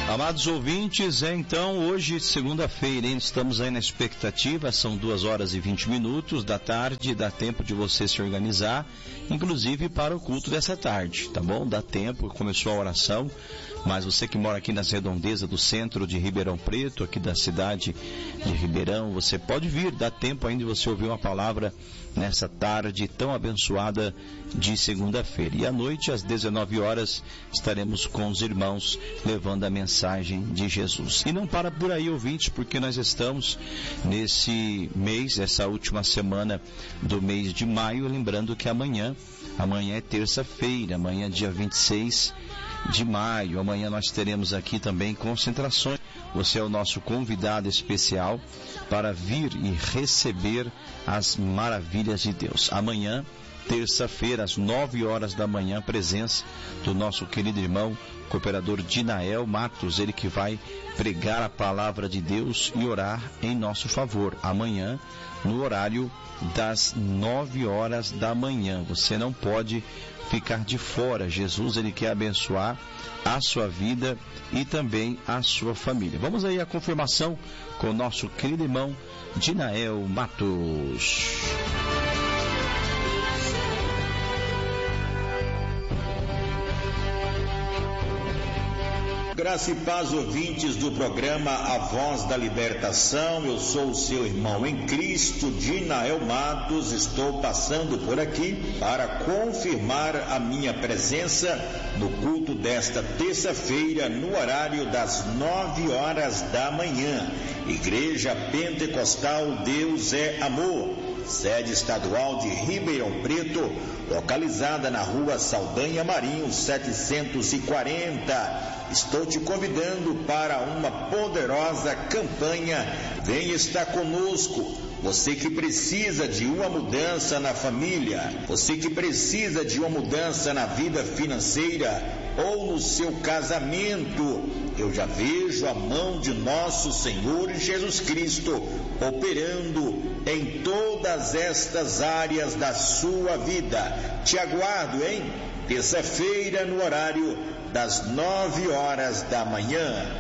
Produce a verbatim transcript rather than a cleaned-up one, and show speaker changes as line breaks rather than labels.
Amados ouvintes, é então hoje, segunda-feira, hein? Estamos aí na expectativa, são duas horas e vinte minutos da tarde, dá tempo de você se organizar, inclusive para o culto dessa tarde, tá bom? Dá tempo, começou a oração, mas você que mora aqui nas redondezas do centro de Ribeirão Preto, aqui da cidade de Ribeirão, você pode vir, dá tempo ainda de você ouvir uma palavra nessa tarde tão abençoada de segunda-feira. E à noite, às dezenove horas, estaremos com os irmãos levando a mensagem de Jesus. E não para por aí, ouvintes, porque nós estamos nesse mês, essa última semana do mês de maio, lembrando que amanhã, amanhã é terça-feira, amanhã é dia vinte e seis de maio, amanhã nós teremos aqui também concentrações. Você é o nosso convidado especial para vir e receber as maravilhas de Deus. Amanhã, terça-feira, às nove horas da manhã, presença do nosso querido irmão, cooperador Dinael Matos, ele que vai pregar a palavra de Deus e orar em nosso favor. Amanhã, no horário das nove horas da manhã. Você não pode ficar de fora. Jesus, ele quer abençoar a sua vida e também a sua família. Vamos aí à confirmação com o nosso querido irmão Dinael Matos.
Graça e paz, ouvintes do programa A Voz da Libertação. Eu sou o seu irmão em Cristo, Dinael Matos. Estou passando por aqui para confirmar a minha presença no culto desta terça-feira, no horário das nove horas da manhã. Igreja Pentecostal Deus é Amor, sede estadual de Ribeirão Preto, localizada na rua Saldanha Marinho, setecentos e quarenta. Estou te convidando para uma poderosa campanha. Venha estar conosco. Você que precisa de uma mudança na família, você que precisa de uma mudança na vida financeira ou no seu casamento, eu já vejo a mão de nosso Senhor Jesus Cristo operando em todas estas áreas da sua vida. Te aguardo, hein? Terça-feira, no horário das nove horas da manhã.